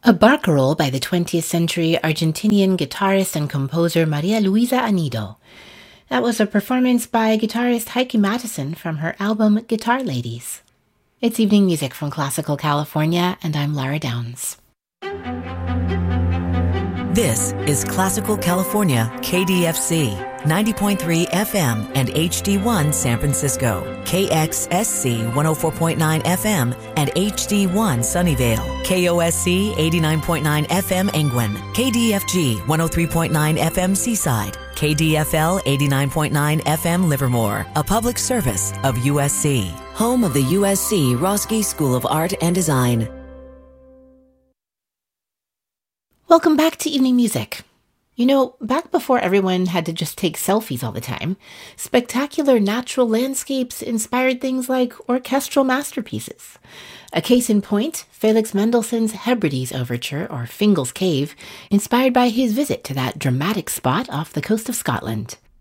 A barcarolle by the 20th century Argentinian guitarist and composer Maria Luisa Anido. That was a performance by guitarist Heike Mattison from her album Guitar Ladies. It's evening music from Classical California, and I'm Lara Downs. This is Classical California, KDFC, 90.3 FM and HD1 San Francisco, KXSC 104.9 FM and HD1 Sunnyvale, KOSC 89.9 FM Angwin, KDFG 103.9 FM Seaside, KDFL 89.9 FM Livermore, a public service of USC, home of the USC Roski School of Art and Design. Welcome back to Evening Music. You know, back before everyone had to just take selfies all the time, spectacular natural landscapes inspired things like orchestral masterpieces. A case in point, Felix Mendelssohn's Hebrides Overture, or Fingal's Cave, inspired by his visit to that dramatic spot off the coast of Scotland.